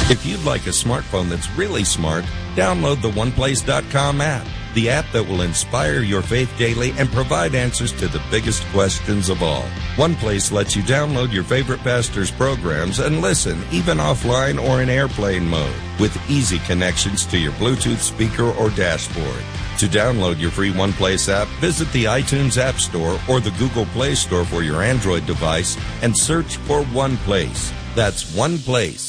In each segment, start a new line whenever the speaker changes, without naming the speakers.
If you'd like a smartphone that's really smart, download the OnePlace.com app, the app that will inspire your faith daily and provide answers to the biggest questions of all. OnePlace lets you download your favorite pastor's programs and listen, even offline or in airplane mode, with easy connections to your Bluetooth speaker or dashboard. To download your free OnePlace app, visit the iTunes App Store or the Google Play Store for your Android device and search for OnePlace. That's OnePlace.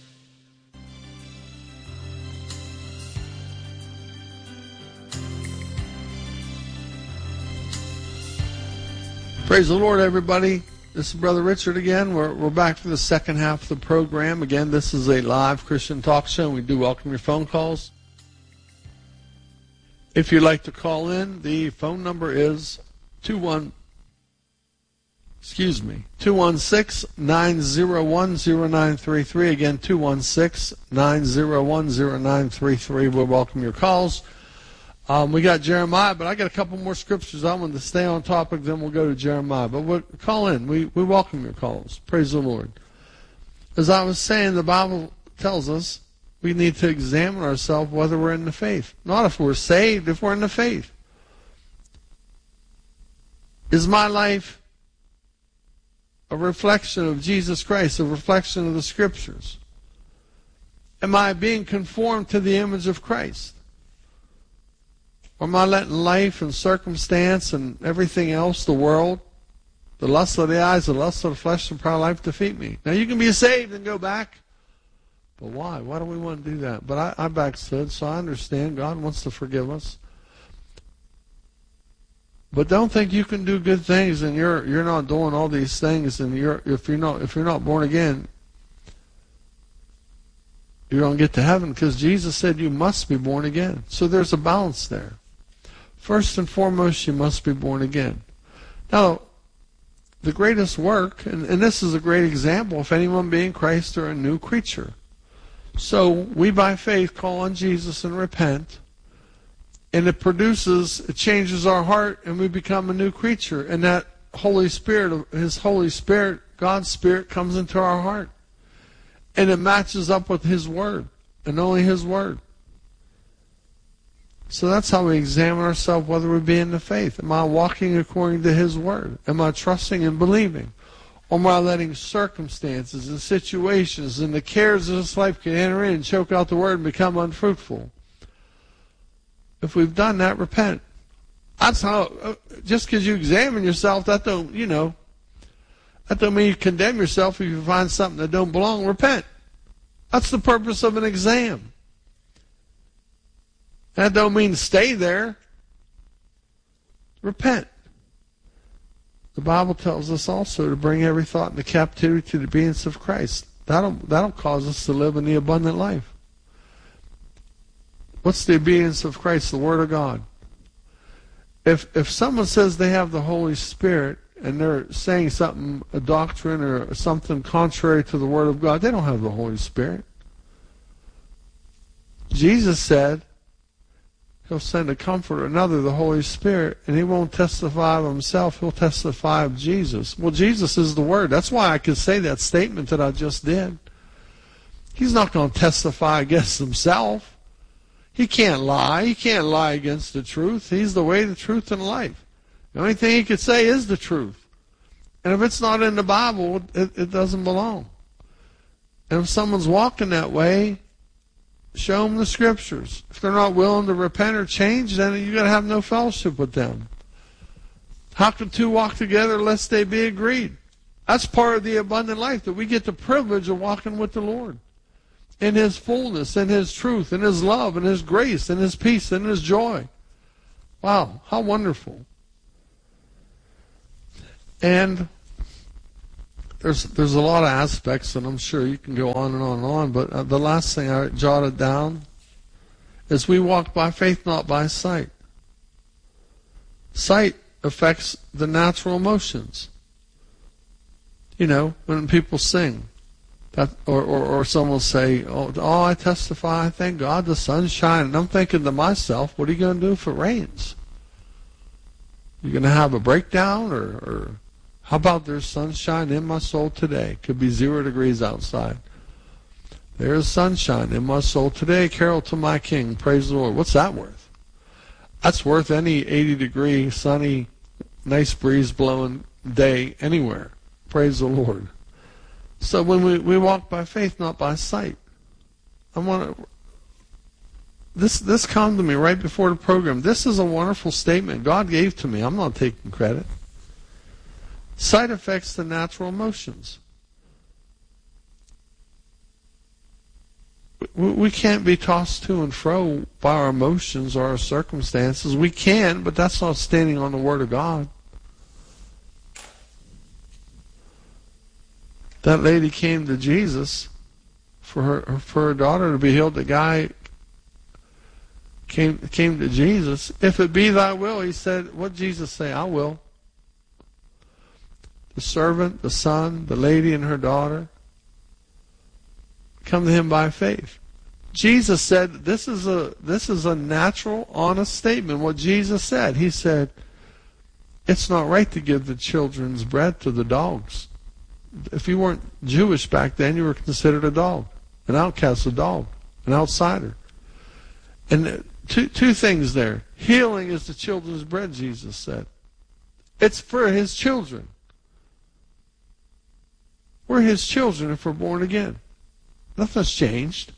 Praise the Lord, everybody. This is Brother Richard again. We're back for the second half of the program. Again, this is a live Christian talk show, and we do welcome your phone calls. If you'd like to call in, the phone number is 216-901-0933. Again, 216-901-0933. We'll welcome your calls. We got Jeremiah, but I got a couple more scriptures. I want to stay on topic, then we'll go to Jeremiah. But we'll call in. We welcome your calls. Praise the Lord. As I was saying, the Bible tells us we need to examine ourselves whether we're in the faith. Not if we're saved, if we're in the faith. Is my life a reflection of Jesus Christ, a reflection of the Scriptures? Am I being conformed to the image of Christ? Or am I letting life and circumstance and everything else, the world, the lust of the eyes, the lust of the flesh, and pride of life defeat me? Now you can be saved and go back. But why? Why do we want to do that? But I backslid, so I understand God wants to forgive us. But don't think you can do good things and you're not doing all these things, and if you're not born again, you don't get to heaven, because Jesus said you must be born again. So there's a balance there. First and foremost, you must be born again. Now, the greatest work, and this is a great example, if anyone be in Christ are a new creature. So we by faith call on Jesus and repent, and it changes our heart, and we become a new creature. And that Holy Spirit, His Holy Spirit, God's Spirit, comes into our heart. And it matches up with His Word, and only His Word. So that's how we examine ourselves whether we be in the faith. Am I walking according to His Word? Am I trusting and believing? Or am I letting circumstances and situations and the cares of this life can enter in and choke out the Word and become unfruitful? If we've done that, repent. That's how. Just because you examine yourself, that don't mean you condemn yourself if you find something that don't belong. Repent. That's the purpose of an exam. That don't mean stay there. Repent. The Bible tells us also to bring every thought into captivity to the obedience of Christ. That'll cause us to live in the abundant life. What's the obedience of Christ? The Word of God. If someone says they have the Holy Spirit and they're saying something, a doctrine or something contrary to the Word of God, they don't have the Holy Spirit. Jesus said He'll send a comforter, another, the Holy Spirit, and He won't testify of Himself, He'll testify of Jesus. Well, Jesus is the Word. That's why I could say that statement that I just did. He's not going to testify against Himself. He can't lie. He can't lie against the truth. He's the way, the truth, and life. The only thing He could say is the truth. And if it's not in the Bible, it doesn't belong. And if someone's walking that way, show them the Scriptures. If they're not willing to repent or change, then you've got to have no fellowship with them. How can two walk together lest they be agreed? That's part of the abundant life, that we get the privilege of walking with the Lord in His fullness, in His truth, in His love, in His grace, in His peace, in His joy. Wow, how wonderful. And there's a lot of aspects, and I'm sure you can go on and on and on, but the last thing I jotted down is we walk by faith, not by sight. Sight affects the natural emotions. You know, when people sing, or someone will say, oh, I testify, I thank God the sun's shining. And I'm thinking to myself, what are you going to do if it rains? You're going to have a breakdown, or how about there's sunshine in my soul today? Could be 0 degrees outside. There is sunshine in my soul today. Carol to my King. Praise the Lord. What's that worth? That's worth any 80-degree, sunny, nice breeze blowing day anywhere. Praise the Lord. So when we walk by faith, not by sight. This come to me right before the program. This is a wonderful statement God gave to me. I'm not taking credit. Sight affects the natural emotions. We can't be tossed to and fro by our emotions or our circumstances. We can, but that's not standing on the Word of God. That lady came to Jesus for her daughter to be healed. The guy came to Jesus. If it be thy will, he said, what did Jesus say? I will. The servant, the son, the lady and her daughter come to him by faith. Jesus said, this is a natural, honest statement. What Jesus said, he said, it's not right to give the children's bread to the dogs. If you weren't Jewish back then, you were considered a dog, an outcast, a dog, an outsider. And two things there. Healing is the children's bread, Jesus said. It's for his children. We're his children if we're born again. Nothing's changed.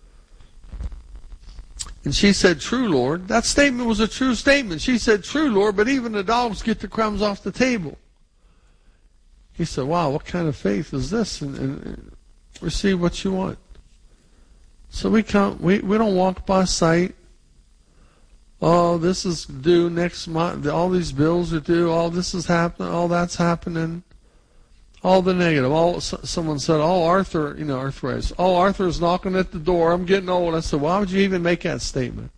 And she said, true, Lord. That statement was a true statement. She said, true, Lord, but even the dogs get the crumbs off the table. He said, wow, what kind of faith is this? And receive what you want. So we don't walk by sight. Oh, this is due next month. All these bills are due. All this is happening. All that's happening. All the negative. Someone said, oh, Arthur, arthritis. Oh, Arthur's knocking at the door. I'm getting old. I said, why would you even make that statement?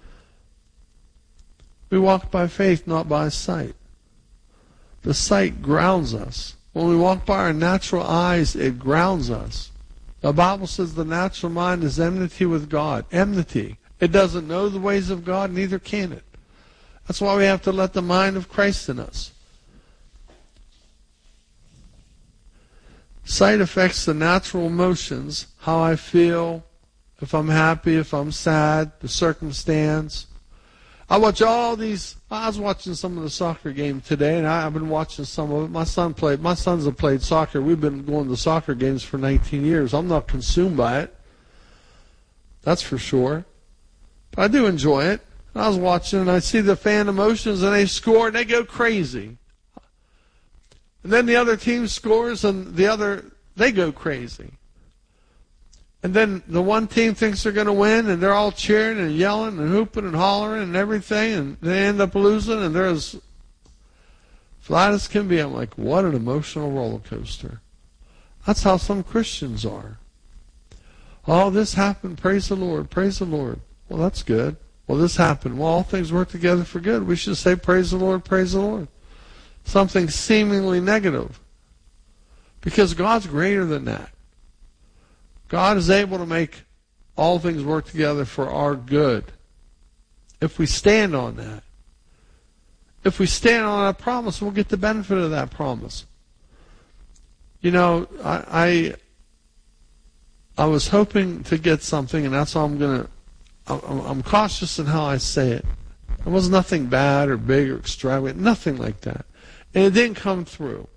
We walk by faith, not by sight. The sight grounds us. When we walk by our natural eyes, it grounds us. The Bible says the natural mind is enmity with God. Enmity. It doesn't know the ways of God, neither can it. That's why we have to let the mind of Christ in us. Sight affects the natural emotions, how I feel, if I'm happy, if I'm sad, the circumstance. I watch all these. I was watching some of the soccer game today, and I've been watching some of it. My sons have played soccer. We've been going to soccer games for 19 years. I'm not consumed by it. That's for sure. But I do enjoy it. I was watching, and I see the fan emotions, and they score, and they go crazy. And then the other team scores, and they go crazy. And then the one team thinks they're going to win, and they're all cheering and yelling and hooping and hollering and everything, and they end up losing, and they're as flat as can be. I'm like, what an emotional roller coaster. That's how some Christians are. Oh, this happened. Praise the Lord. Praise the Lord. Well, that's good. Well, this happened. Well, all things work together for good. We should say, praise the Lord, praise the Lord. Something seemingly negative. Because God's greater than that. God is able to make all things work together for our good. If we stand on that. If we stand on that promise, we'll get the benefit of that promise. I was hoping to get something, and that's all I'm cautious in how I say it. It was nothing bad or big or extravagant, nothing like that. And it didn't come through.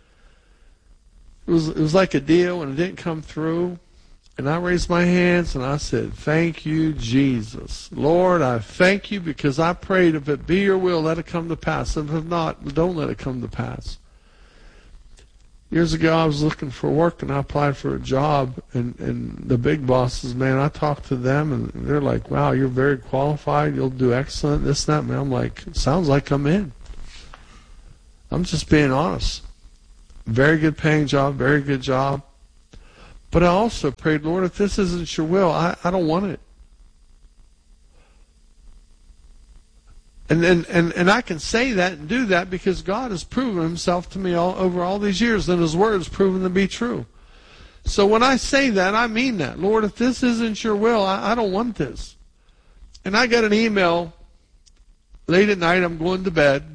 It was like a deal, and it didn't come through. And I raised my hands, and I said, thank you, Jesus. Lord, I thank you because I prayed, if it be your will, let it come to pass. And if not, don't let it come to pass. Years ago, I was looking for work, and I applied for a job. And the big bosses, man, I talked to them, and they're like, wow, you're very qualified. You'll do excellent, this and that. Man, I'm like, sounds like I'm in. I'm just being honest. Very good paying job, very good job. But I also prayed, Lord, if this isn't your will, I don't want it. And I can say that and do that because God has proven himself to me over all these years, and his word has proven to be true. So when I say that, I mean that. Lord, if this isn't your will, I don't want this. And I got an email late at night. I'm going to bed.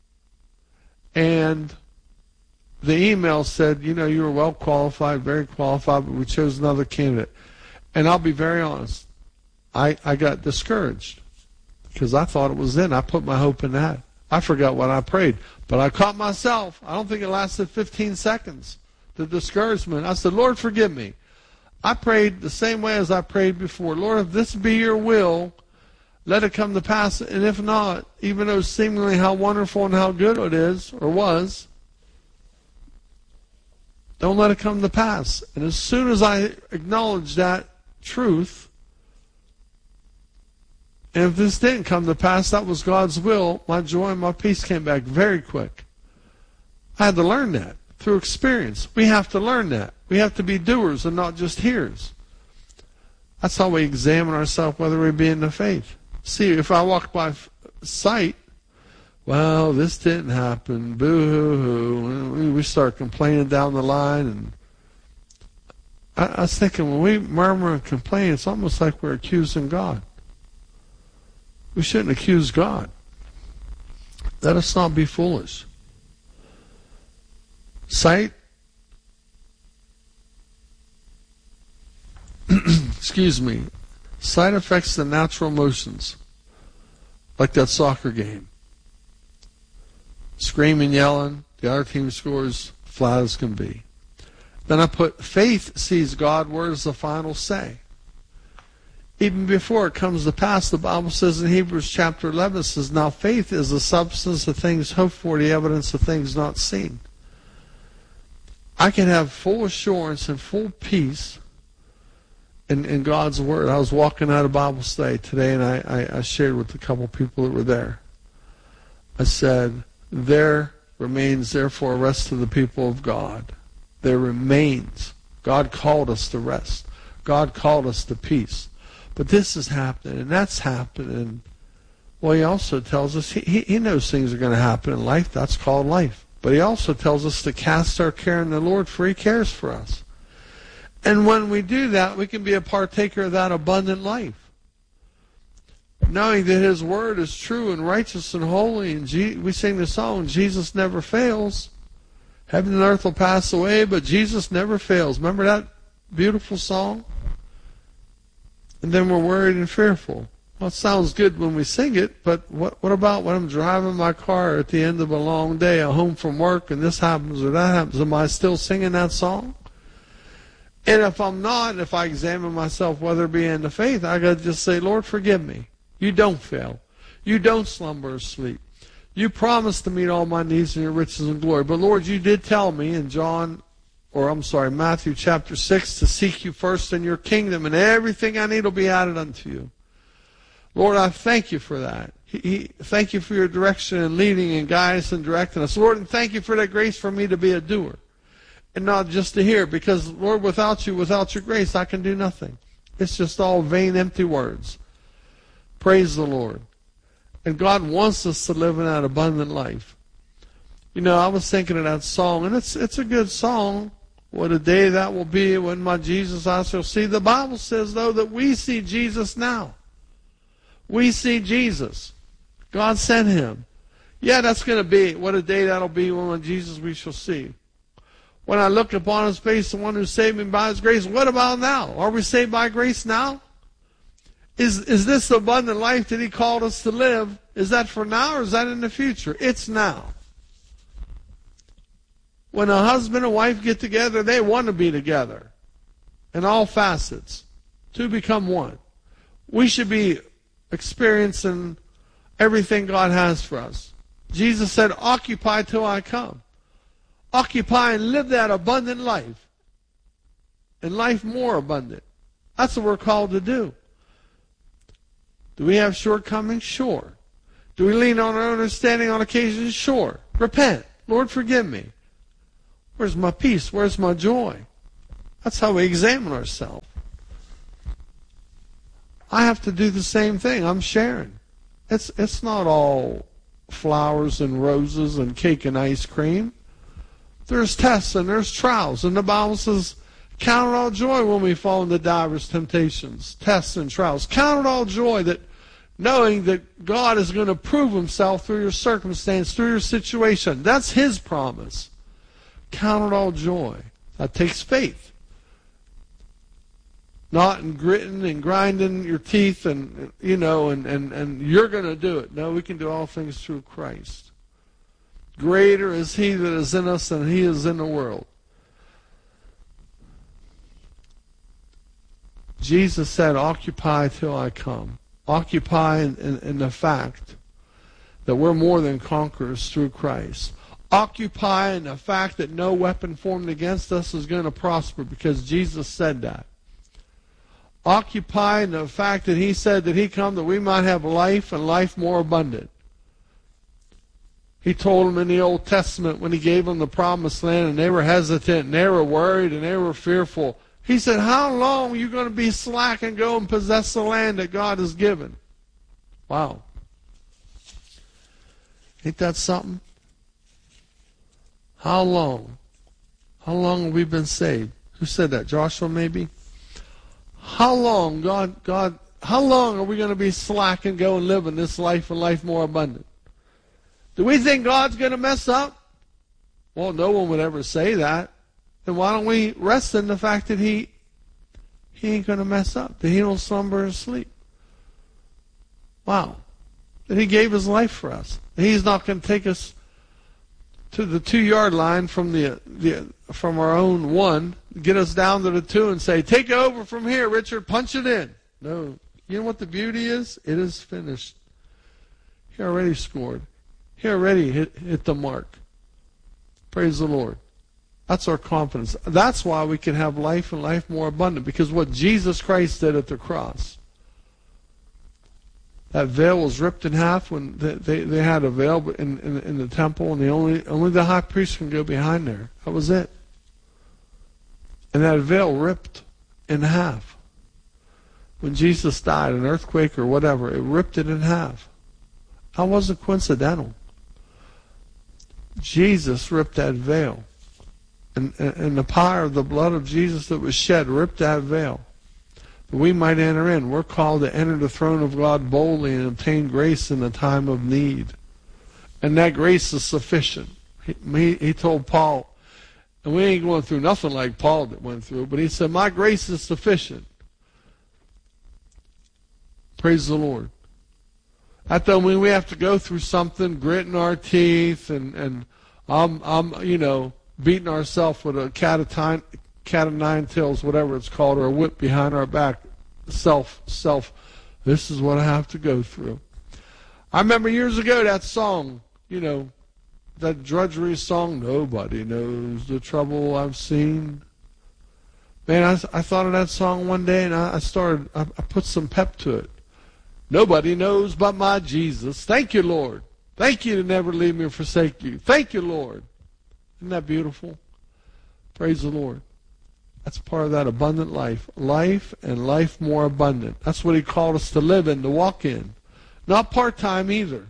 And the email said, you were well qualified, very qualified, but we chose another candidate. And I'll be very honest, I got discouraged because I thought it was in. I put my hope in that. I forgot what I prayed. But I caught myself. I don't think it lasted 15 seconds. The discouragement. I said, Lord, forgive me. I prayed the same way as I prayed before. Lord, if this be your will, let it come to pass. And if not, even though seemingly how wonderful and how good it is or was, don't let it come to pass. And as soon as I acknowledged that truth, and if this didn't come to pass, that was God's will, my joy and my peace came back very quick. I had to learn that through experience. We have to learn that. We have to be doers and not just hearers. That's how we examine ourselves, whether we be in the faith. See, if I walk by sight, well, this didn't happen, boo-hoo-hoo. We start complaining down the line. And I was thinking, when we murmur and complain, it's almost like we're accusing God. We shouldn't accuse God. Let us not be foolish. Sight, excuse me, sight affects the natural emotions, like that soccer game. Screaming, yelling, the other team scores, flat as can be. Then I put, faith sees God, where is the final say? Even before it comes to pass, the Bible says in Hebrews chapter 11, it says, now faith is the substance of things hoped for, the evidence of things not seen. I can have full assurance and full peace in God's Word. I was walking out of Bible study today, and I shared with a couple people that were there. I said, there remains therefore a rest to the people of God. There remains. God called us to rest. God called us to peace. But this is happening, and that's happening. Well, he also tells us he knows things are going to happen in life. That's called life. But he also tells us to cast our care on the Lord, for he cares for us. And when we do that, we can be a partaker of that abundant life. Knowing that his word is true and righteous and holy. And we sing the song, Jesus never fails. Heaven and earth will pass away, but Jesus never fails. Remember that beautiful song? And then we're worried and fearful. Well, it sounds good when we sing it, but what about when I'm driving my car at the end of a long day, I'm home from work, and this happens or that happens? Am I still singing that song? And if I'm not, and if I examine myself, whether it be in the faith, I got to just say, Lord, forgive me. You don't fail. You don't slumber or sleep. You promised to meet all my needs in your riches and glory. But Lord, you did tell me in Matthew chapter 6, to seek you first in your kingdom, and everything I need will be added unto you. Lord, I thank you for that. Thank you for your direction and leading and guidance and directing us. Lord, and thank you for that grace for me to be a doer and not just to hear. Because, Lord, without you, without your grace, I can do nothing. It's just all vain, empty words. Praise the Lord. And God wants us to live in that abundant life. You know, I was thinking of that song, and it's a good song. What a day that will be when my Jesus I shall see. The Bible says, though, that we see Jesus now. We see Jesus. God sent him. Yeah, that's going to be, what a day that'll be when Jesus we shall see. When I look upon his face, the one who saved me by his grace, what about now? Are we saved by grace now? Is this the abundant life that he called us to live? Is that for now or is that in the future? It's now. When a husband and wife get together, they want to be together in all facets. Two become one. We should be experiencing everything God has for us. Jesus said, occupy till I come. Occupy and live that abundant life. And life more abundant. That's what we're called to do. Do we have shortcomings? Sure. Do we lean on our understanding on occasions? Sure. Repent. Lord, forgive me. Where's my peace? Where's my joy? That's how we examine ourselves. I have to do the same thing. I'm sharing. It's not all flowers and roses and cake and ice cream. There's tests and there's trials. And the Bible says, count it all joy when we fall into divers temptations, tests and trials. Count it all joy, that knowing that God is going to prove himself through your circumstance, through your situation. That's his promise. Count it all joy. That takes faith. not in gritting and grinding your teeth and you're going to do it. No, we can do all things through Christ. Greater is He that is in us than he is in the world. Jesus said, occupy till I come. Occupy in the fact that we're more than conquerors through Christ. Occupy in the fact that no weapon formed against us is going to prosper because Jesus said that. Occupy in the fact that He said that He come that we might have life and life more abundant. He told them in the Old Testament when He gave them the promised land and they were hesitant and they were worried and they were fearful. He said, how long are you going to be slack and go and possess the land that God has given? Wow. Ain't that something? How long? How long have we been saved? Who said that? Joshua maybe? How long, God, how long are we going to be slack and go and live in this life and life more abundant? Do we think God's going to mess up? Well, no one would ever say that. Then why don't we rest in the fact that He ain't going to mess up, that He don't slumber or sleep? Wow. That He gave His life for us. That He's not going to take us to the 2-yard line from from our own 1, get us down to the 2 and say, take it over from here, Richard, punch it in. No. You know what the beauty is? It is finished. He already scored. He already hit the mark. Praise the Lord. That's our confidence. That's why we can have life and life more abundant, because what Jesus Christ did at the cross. That veil was ripped in half when they had a veil in the temple, and only the high priest can go behind there. That was it. And that veil ripped in half. When Jesus died, an earthquake or whatever, it ripped it in half. That wasn't coincidental. Jesus ripped that veil. And the power of the blood of Jesus that was shed ripped that veil. That we might enter in. We're called to enter the throne of God boldly and obtain grace in the time of need. And that grace is sufficient. He told Paul, and we ain't going through nothing like Paul that went through, but he said, my grace is sufficient. Praise the Lord. That doesn't mean we have to go through something, gritting our teeth, and I'm beating ourselves with a cat of nine tails, whatever it's called, or a whip behind our back. Self. This is what I have to go through. I remember years ago that song, that drudgery song, nobody knows the trouble I've seen. Man, I thought of that song one day, and I put some pep to it. Nobody knows but my Jesus. Thank you, Lord. Thank you to never leave me or forsake you. Thank you, Lord. Isn't that beautiful? Praise the Lord. That's part of that abundant life. Life and life more abundant. That's what He called us to live in, to walk in. Not part-time either.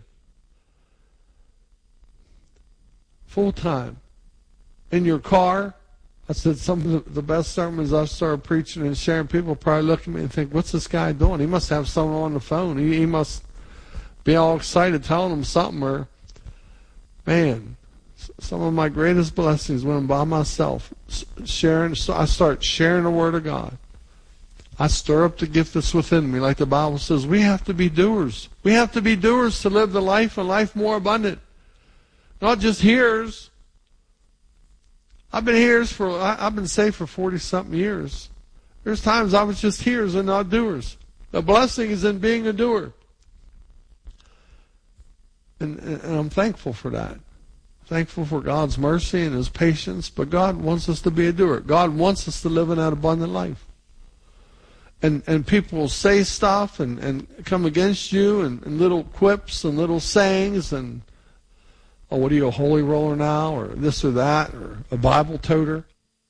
Full-time. In your car. I said some of the best sermons I've started preaching and sharing, people probably look at me and think, what's this guy doing? He must have someone on the phone. He must be all excited telling them something. Or, man, some of my greatest blessings when I'm by myself, sharing. So I start sharing the Word of God. I stir up the gift that's within me. Like the Bible says, we have to be doers. We have to be doers to live the life and life more abundant. Not just hearers. I've been saved for 40-something years. There's times I was just hearers and not doers. The blessing is in being a doer. And I'm thankful for that. Thankful for God's mercy and His patience, but God wants us to be a doer. God wants us to live in that abundant life. And people will say stuff and come against you and little quips and little sayings and, oh, what are you, a holy roller now, or this or that, or a Bible toter?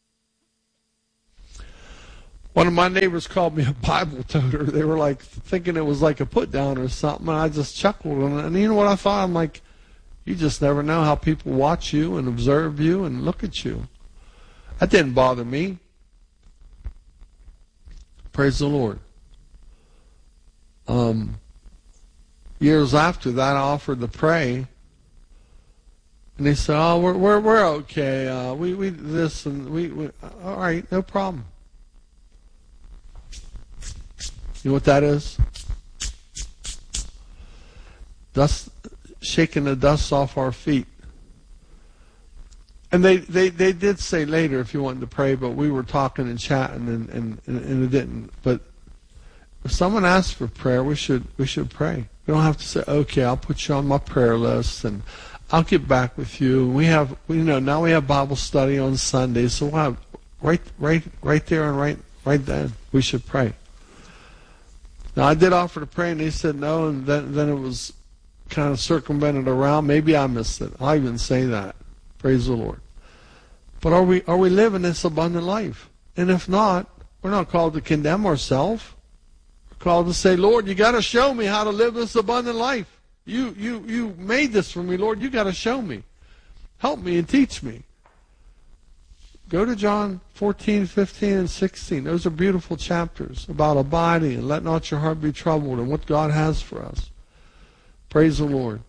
One of my neighbors called me a Bible toter. They were like thinking it was like a put down or something, and I just chuckled. And you know what I thought? I'm like, you just never know how people watch you and observe you and look at you. That didn't bother me. Praise the Lord. Years after that, I offered to pray. And they said, "Oh, we're okay. We this and we all right, no problem." You know what that is? Dust, shaking the dust off our feet. And they did say later if you wanted to pray, but we were talking and chatting and it didn't. But if someone asks for prayer, we should pray. We don't have to say, okay, I'll put you on my prayer list and I'll get back with you. Now we have Bible study on Sunday, so we'll have right there and right then we should pray. Now I did offer to pray and they said no, and then it was kind of circumvented around. Maybe I missed it. I'll even say that. Praise the Lord. But are we living this abundant life? And if not, we're not called to condemn ourselves. We're called to say, Lord, you got to show me how to live this abundant life. You made this for me, Lord. You got to show me. Help me and teach me. Go to John 14, 15, and 16. Those are beautiful chapters about abiding and let not your heart be troubled and what God has for us. Praise the Lord.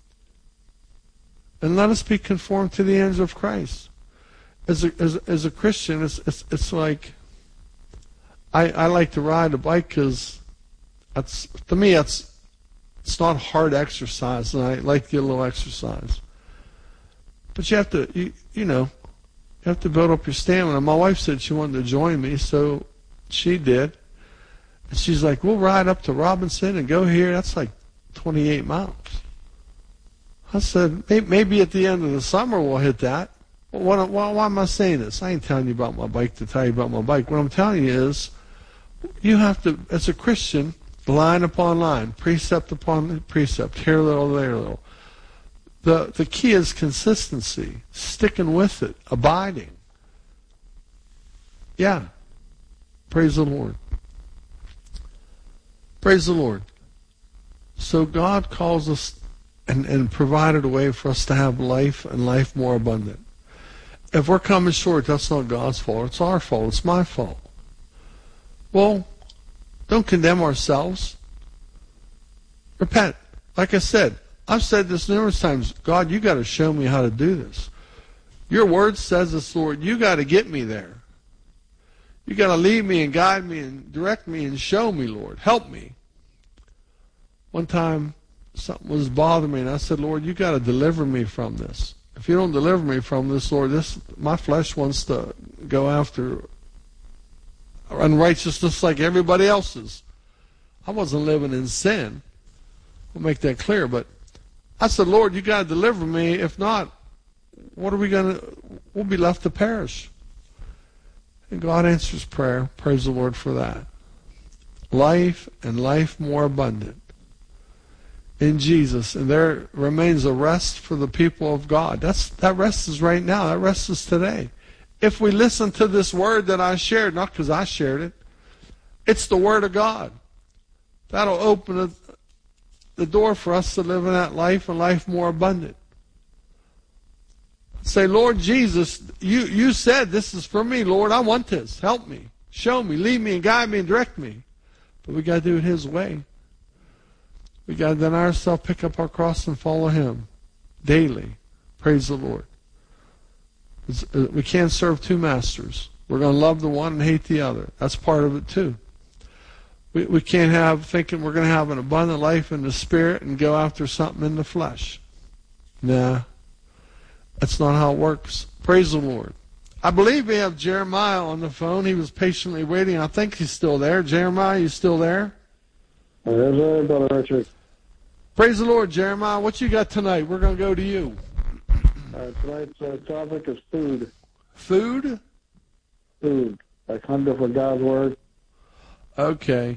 And let us be conformed to the image of Christ. As a Christian, it's like I like to ride a bike because to me it's not hard exercise, and I like to get a little exercise. But you have to you have to build up your stamina. My wife said she wanted to join me, so she did. And she's like, we'll ride up to Robinson and go here. That's like 28 miles. I said, maybe at the end of the summer we'll hit that. Well, why am I saying this? I ain't telling you about my bike to tell you about my bike. What I'm telling you is, you have to, as a Christian, line upon line, precept upon precept, here a little, there a little. The key is consistency, sticking with it, abiding. Yeah. Praise the Lord. Praise the Lord. So God calls us and provided a way for us to have life and life more abundant. If we're coming short, that's not God's fault. It's our fault. It's my fault. Well, don't condemn ourselves. Repent. Like I said, I've said this numerous times. God, you got to show me how to do this. Your word says this, Lord. You got to get me there. You got to lead me and guide me and direct me and show me, Lord. Help me. One time, something was bothering me, and I said, Lord, you got to deliver me from this. If you don't deliver me from this, Lord, my flesh wants to go after unrighteousness like everybody else's. I wasn't living in sin. We'll make that clear. But I said, Lord, you got to deliver me. If not, we'll be left to perish. And God answers prayer. Praise the Lord for that. Life and life more abundant in Jesus, and there remains a rest for the people of God. That rest is right now. That rest is today. If we listen to this word that I shared, not because I shared it, it's the word of God. That'll open the door for us to live in that life and life more abundant. Say, Lord Jesus, you said this is for me, Lord. I want this. Help me. Show me. Lead me and guide me and direct me. But we got to do it His way. We got to deny ourselves, pick up our cross, and follow Him daily. Praise the Lord. We can't serve two masters. We're going to love the one and hate the other. That's part of it too. We can't have thinking we're going to have an abundant life in the Spirit and go after something in the flesh. Nah, that's not how it works. Praise the Lord. I believe we have Jeremiah on the phone. He was patiently waiting. I think he's still there. Jeremiah, you still there?
Yes, sir, Brother Richard.
Praise the Lord, Jeremiah. What you got tonight? We're going to go to you.
Tonight's topic is food.
Food?
Food. Like hunger for God's Word.
Okay.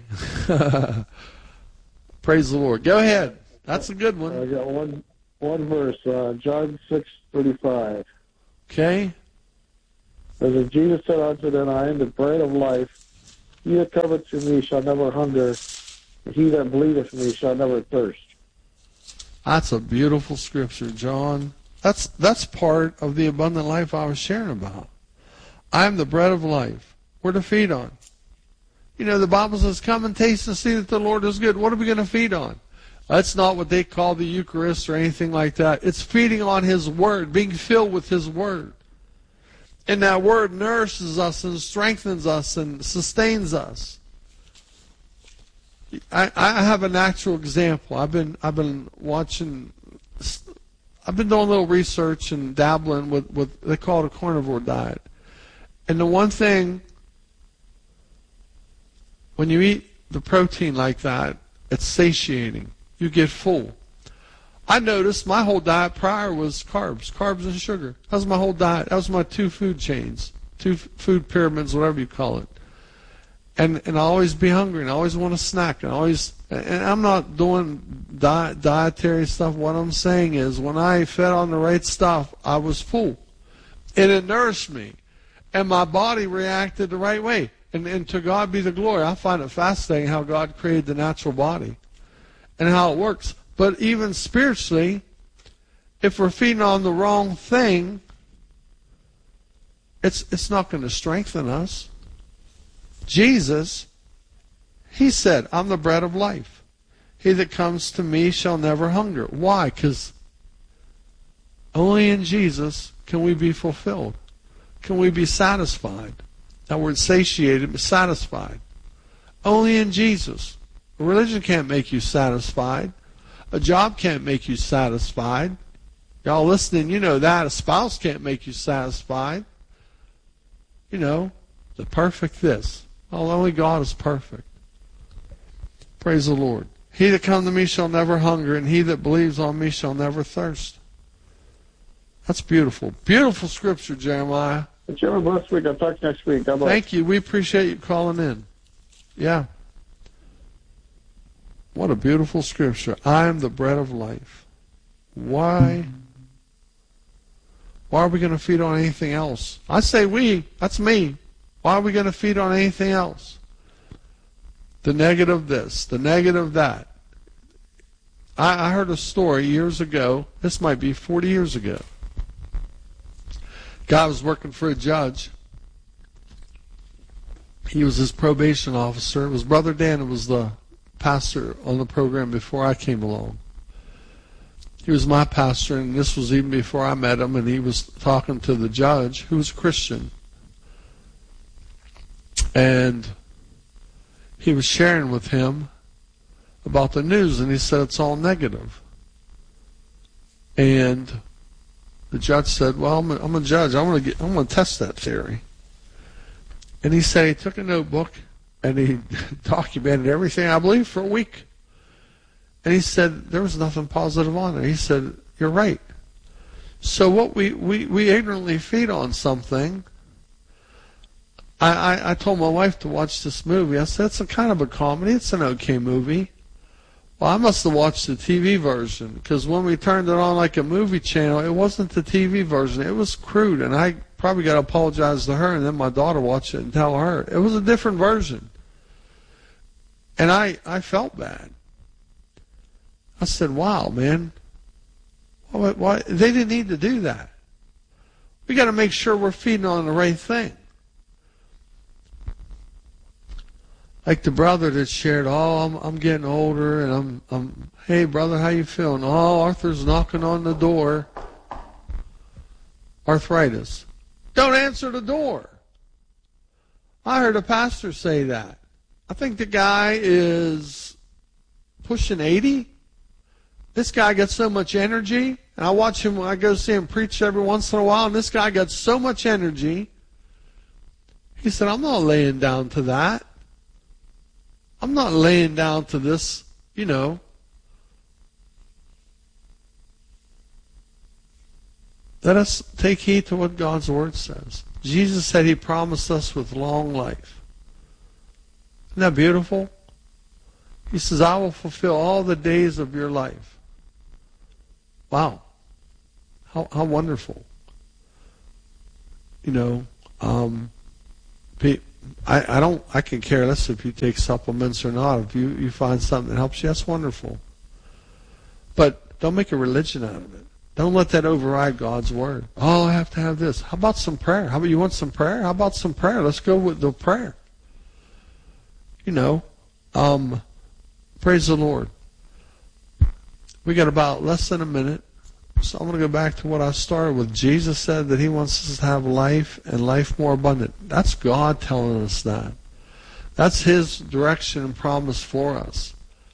Praise the Lord. Go ahead. That's a good one.
I got one verse, John 6:35.
Okay.
As Jesus said unto them, I am the bread of life. He that cometh to me shall never hunger, and he that believeth me shall never thirst.
That's a beautiful scripture, John. That's part of the abundant life I was sharing about. I am the bread of life. We're to feed on. You know, the Bible says, come and taste and see that the Lord is good. What are we going to feed on? That's not what they call the Eucharist or anything like that. It's feeding on His Word, being filled with His Word. And that Word nourishes us and strengthens us and sustains us. I have a natural example. I've been watching. I've been doing a little research and dabbling with they call it a carnivore diet. And the one thing, when you eat the protein like that, it's satiating. You get full. I noticed my whole diet prior was carbs and sugar. That was my whole diet. That was my 2 food chains, 2 food pyramids, whatever you call it. And I always be hungry, and I always want a snack, and I'm not doing dietary stuff. What I'm saying is, when I fed on the right stuff, I was full, and it nourished me, and my body reacted the right way. And to God be the glory. I find it fascinating how God created the natural body and how it works. But even spiritually, if we're feeding on the wrong thing, it's not going to strengthen us. Jesus, he said, I'm the bread of life. He that comes to me shall never hunger. Why? Because only in Jesus can we be fulfilled. Can we be satisfied? That word satiated, but satisfied. Only in Jesus. Religion can't make you satisfied. A job can't make you satisfied. Y'all listening, you know that. A spouse can't make you satisfied. You know, the perfect this. Well, only God is perfect. Praise the Lord. He that comes to me shall never hunger, and he that believes on me shall never thirst. That's beautiful. Beautiful scripture, Jeremiah.
It's your blessed week. I'll talk next week. God bless.
Thank you. We appreciate you calling in. Yeah. What a beautiful scripture. I am the bread of life. Why are we going to feed on anything else? I say we. That's me. Why are we going to feed on anything else? The negative this, the negative that. I heard a story years ago. This might be 40 years ago. Guy was working for a judge. He was his probation officer. It was Brother Dan who was the pastor on the program before I came along. He was my pastor, and this was even before I met him, and he was talking to the judge, who was a Christian. And he was sharing with him about the news, and he said it's all negative. And the judge said, well, I'm a judge. I'm going to test that theory. And he said he took a notebook and he documented everything, I believe, for a week. And he said there was nothing positive on there. He said, you're right. So what we ignorantly feed on something. I told my wife to watch this movie. I said, it's a kind of a comedy. It's an okay movie. Well, I must have watched the TV version, because when we turned it on like a movie channel, it wasn't the TV version. It was crude, and I probably got to apologize to her, and then my daughter watched it and tell her. It was a different version. And I felt bad. I said, wow, man. Why? They didn't need to do that. We got to make sure we're feeding on the right thing. Like the brother that shared, I'm getting older, and I'm hey brother, how you feeling? Oh, Arthur's knocking on the door. Arthritis. Don't answer the door. I heard a pastor say that. I think the guy is pushing 80. This guy gets so much energy, and I watch him when I go see him preach every once in a while, and this guy got so much energy. He said, I'm not laying down to that. I'm not laying down to this, you know. Let us take heed to what God's Word says. Jesus said He promised us with long life. Isn't that beautiful? He says, I will fulfill all the days of your life. Wow. How wonderful. You know, I can care less if you take supplements or not. If you find something that helps you, that's wonderful. But don't make a religion out of it. Don't let that override God's Word. Oh, I have to have this. How about some prayer? How about you want some prayer? How about some prayer? Let's go with the prayer. You know, praise the Lord. We got about less than a minute. So I'm going to go back to what I started with. Jesus said that He wants us to have life and life more abundant. That's God telling us that. That's His direction and promise for us.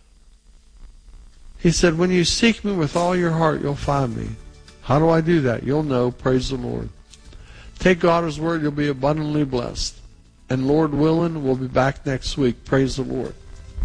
He said, when you seek me with all your heart, you'll find me. How do I do that? You'll know. Praise the Lord. Take God as word, you'll be abundantly blessed. And Lord willing, we'll be back next week. Praise the Lord.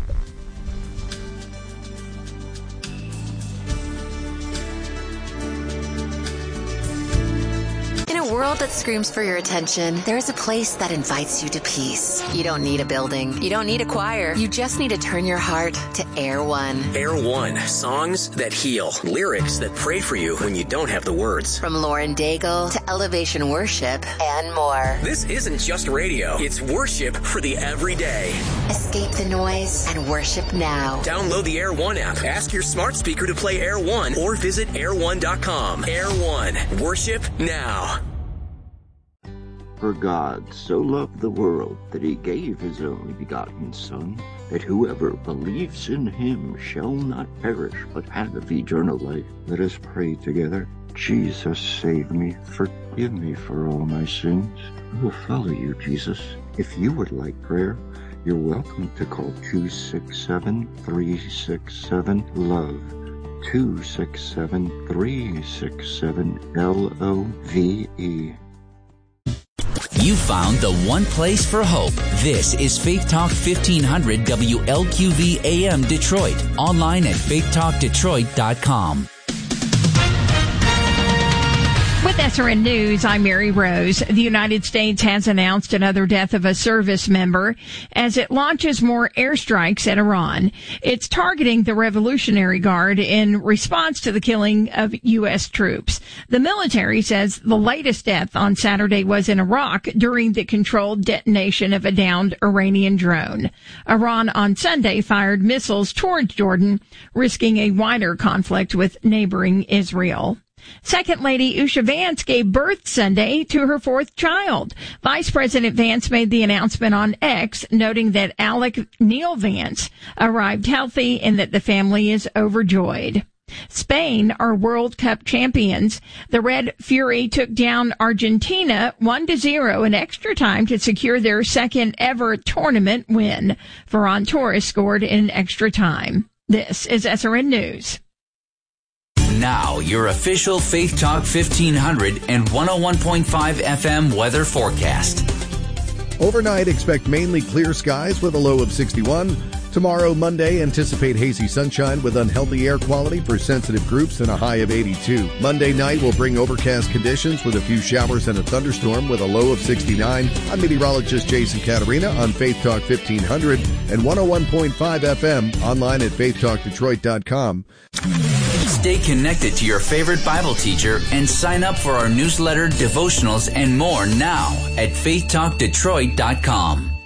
In a world that screams for your attention, there is a place that invites you to peace. You don't need a building. You don't need a choir. You just need to turn your heart to Air One.
Air One, songs that heal, lyrics that pray for you when you don't have the words.
From Lauren Daigle to Elevation Worship and more.
This isn't just radio. It's worship for the everyday.
Escape the noise and worship now.
Download the Air One app. Ask your smart speaker to play Air One or visit air1.com. Air One, worship now.
For God so loved the world that he gave his only begotten Son, that whoever believes in him shall not perish, but have eternal life. Let us pray together. Jesus, save me. Forgive me for all my sins. I will follow you, Jesus. If you would like prayer, you're welcome to call 267-367-LOVE. 267-367-LOVE.
You found the one place for hope. This is Faith Talk 1500 WLQV AM Detroit. Online at faithtalkdetroit.com.
With SRN News, I'm Mary Rose. The United States has announced another death of a service member as it launches more airstrikes at Iran. It's targeting the Revolutionary Guard in response to the killing of U.S. troops. The military says the latest death on Saturday was in Iraq during the controlled detonation of a downed Iranian drone. Iran on Sunday fired missiles towards Jordan, risking a wider conflict with neighboring Israel. Second Lady Usha Vance gave birth Sunday to her fourth child. Vice President Vance made the announcement on X, noting that Alec Neil Vance arrived healthy and that the family is overjoyed. Spain are World Cup champions. The Red Fury took down Argentina 1-0 in extra time to secure their second ever tournament win. Ferran Torres scored in extra time. This is SRN News.
Now, your official Faith Talk 1500 and 101.5 FM weather forecast.
Overnight, expect mainly clear skies with a low of 61. Tomorrow, Monday, anticipate hazy sunshine with unhealthy air quality for sensitive groups and a high of 82. Monday night will bring overcast conditions with a few showers and a thunderstorm with a low of 69. I'm meteorologist Jason Caterina on Faith Talk 1500 and 101.5 FM, online at faithtalkdetroit.com.
Stay connected to your favorite Bible teacher and sign up for our newsletter, devotionals, and more now at faithtalkdetroit.com.